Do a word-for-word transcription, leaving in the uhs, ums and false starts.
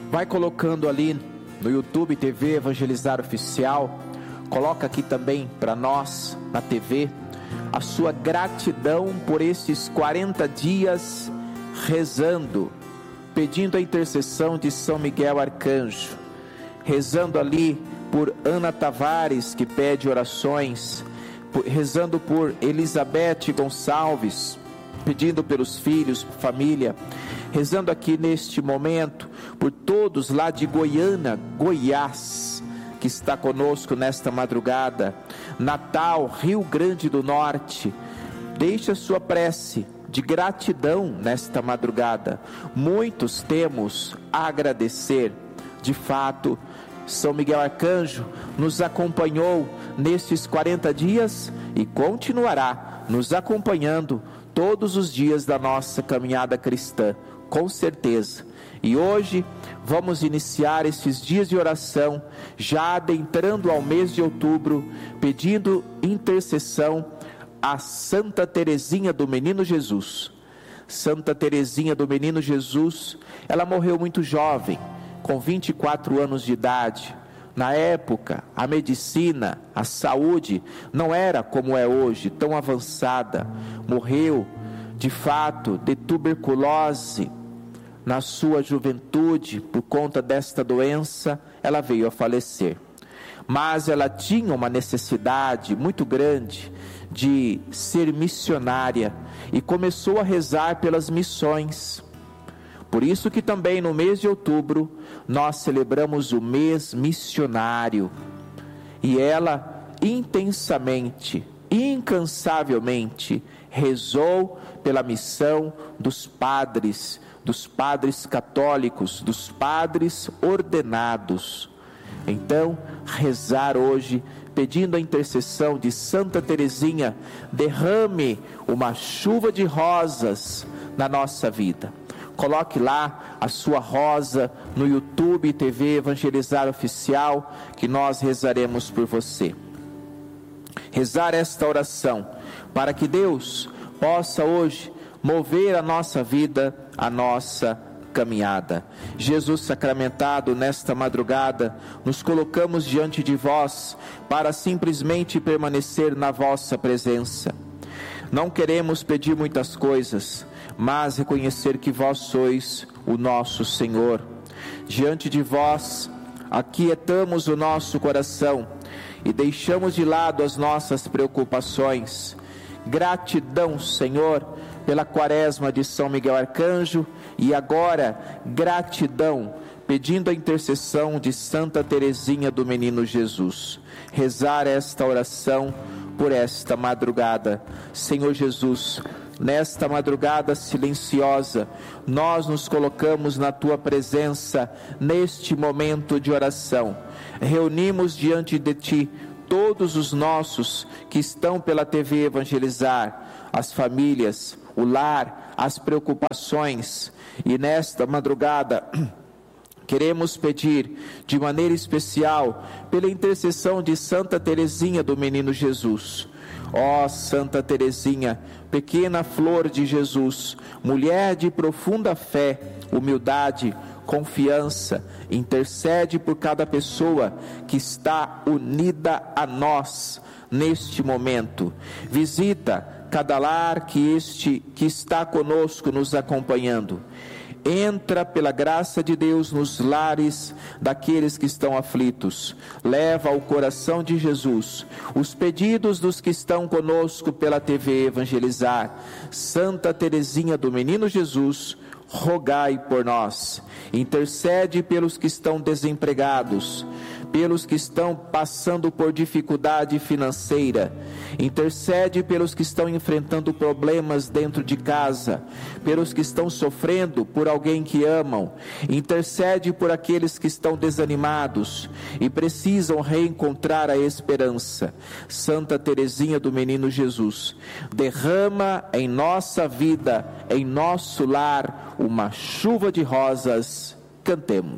vai colocando ali no YouTube T V Evangelizar Oficial, coloca aqui também para nós na T V a sua gratidão por esses quarenta dias rezando, pedindo a intercessão de São Miguel Arcanjo, rezando ali por Ana Tavares, que pede orações, rezando por Elizabeth Gonçalves, pedindo pelos filhos, família, rezando aqui neste momento por todos lá de Goiânia, Goiás, que está conosco nesta madrugada, Natal, Rio Grande do Norte. Deixe a sua prece de gratidão nesta madrugada. Muitos temos a agradecer. De fato, São Miguel Arcanjo nos acompanhou nestes quarenta dias e continuará nos acompanhando todos os dias da nossa caminhada cristã, com certeza. E hoje vamos iniciar esses dias de oração, já adentrando ao mês de outubro, pedindo intercessão a Santa Teresinha do Menino Jesus. Santa Teresinha do Menino Jesus, ela morreu muito jovem, com vinte e quatro anos de idade. Na época, a medicina, a saúde não era como é hoje, tão avançada. Morreu, de fato, de tuberculose. Na sua juventude, por conta desta doença, ela veio a falecer. Mas ela tinha uma necessidade muito grande de ser missionária e começou a rezar pelas missões. Por isso que também no mês de outubro nós celebramos o mês missionário. E ela intensamente, incansavelmente rezou pela missão dos padres, dos padres católicos, dos padres ordenados. Então, rezar hoje, pedindo a intercessão de Santa Teresinha, derrame uma chuva de rosas na nossa vida. Coloque lá a sua rosa no YouTube T V Evangelizar Oficial, que nós rezaremos por você. Rezar esta oração para que Deus possa hoje mover a nossa vida, a nossa caminhada. Jesus sacramentado, nesta madrugada, nos colocamos diante de vós para simplesmente permanecer na vossa presença. Não queremos pedir muitas coisas, mas reconhecer que vós sois o nosso Senhor. Diante de vós, aquietamos o nosso coração e deixamos de lado as nossas preocupações. Gratidão, Senhor, pela quaresma de São Miguel Arcanjo, e agora gratidão, pedindo a intercessão de Santa Teresinha do Menino Jesus. Rezar esta oração por esta madrugada. Senhor Jesus, nesta madrugada silenciosa, nós nos colocamos na Tua presença, neste momento de oração. Reunimos diante de Ti todos os nossos que estão pela T V Evangelizar, as famílias, o lar, as preocupações, e nesta madrugada queremos pedir de maneira especial pela intercessão de Santa Teresinha do Menino Jesus. Ó Santa Teresinha, pequena flor de Jesus, mulher de profunda fé, humildade, confiança, intercede por cada pessoa que está unida a nós neste momento. Visita cada lar que, este, que está conosco nos acompanhando. Entra pela graça de Deus nos lares daqueles que estão aflitos. Leva ao coração de Jesus os pedidos dos que estão conosco pela T V Evangelizar. Santa Teresinha do Menino Jesus, rogai por nós. Intercede pelos que estão desempregados, pelos que estão passando por dificuldade financeira. Intercede pelos que estão enfrentando problemas dentro de casa, pelos que estão sofrendo por alguém que amam. Intercede por aqueles que estão desanimados e precisam reencontrar a esperança. Santa Teresinha do Menino Jesus, derrama em nossa vida, em nosso lar, uma chuva de rosas. Cantemos.